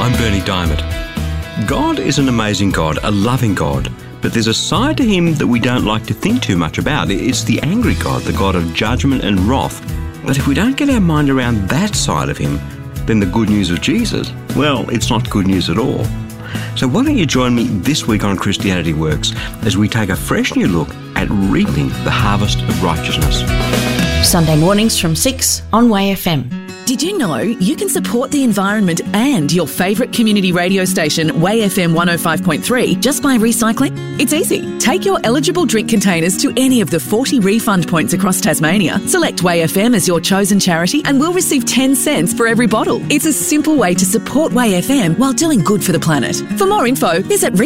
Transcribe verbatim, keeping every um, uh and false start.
I'm Bernie Diamond. God is an amazing God, a loving God, but there's a side to him that we don't like to think too much about. It's the angry God, the God of judgment and wrath. But if we don't get our mind around that side of him, then the good news of Jesus, well, it's not good news at all. So why don't you join me this week on Christianity Works as we take a fresh new look at reaping the harvest of righteousness. Sunday mornings from six on Way F M. Did you know you can support the environment and your favourite community radio station, Way F M one oh five point three, just by recycling? It's easy. Take your eligible drink containers to any of the forty refund points across Tasmania, select Way F M as your chosen charity, and we'll receive ten cents for every bottle. It's a simple way to support Way F M while doing good for the planet. For more info, visit